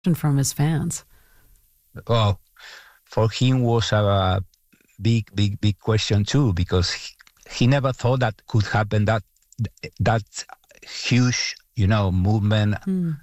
from his fans? Oh, for him was a big question too, because he never thought that could happen, that huge, movement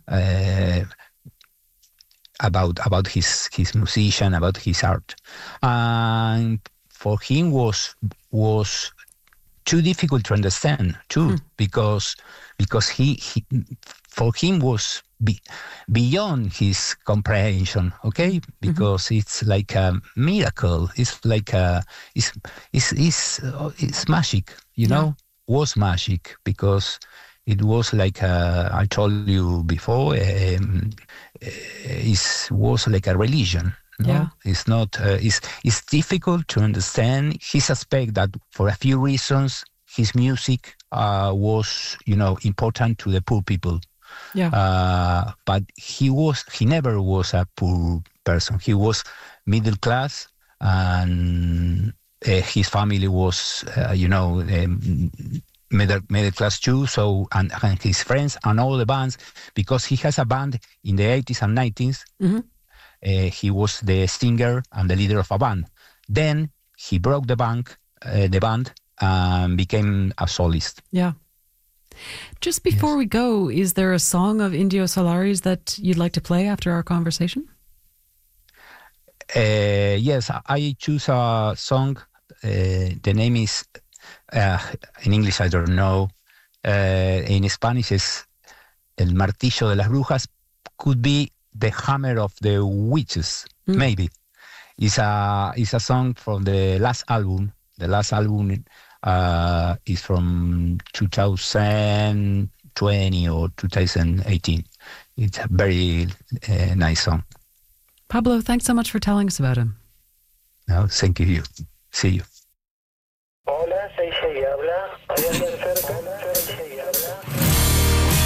about his musician, about his art. And for him was too difficult to understand too, because he for him was beyond his comprehension. Okay, because it's like a miracle. It's like it's magic. Was magic, because it was like I told you before. It was like a religion. No? Yeah. It's not. It's difficult to understand. He suspects that for a few reasons his music was, important to the poor people. Yeah. But he never was a poor person. He was middle class, and his family was, middle class too. So and his friends and all the bands, because he has a band in the 80s and 90s. He was the singer and the leader of a band. Then he broke the band, and became a soloist. Yeah. Just before we go, is there a song of Indio Solari's that you'd like to play after our conversation? Yes, I choose a song. The name is, in English, I don't know. In Spanish, is El Martillo de las Brujas. Could be the hammer of the witches, maybe. It's a song from the last album. The last album is from 2020 or 2018. It's a very nice song. Pablo, thanks so much for telling us about him. No, thank you. See you. Hola, soy Shea, habla. ¿Hay alguien cerca?